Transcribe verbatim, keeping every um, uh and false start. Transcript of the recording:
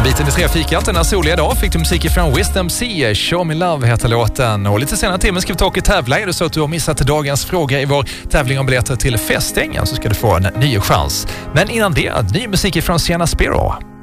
biten i trefikat. Den här soliga dag fick du musik från Wisdom C. Show Me Love heter låten. Och lite senare timmen ska vi ta och tävla. Är det så att du har missat dagens fråga i vår tävling om biljetter till Fästängen så ska du få en ny chans. Men innan det, ny musik från Sienna Spiro.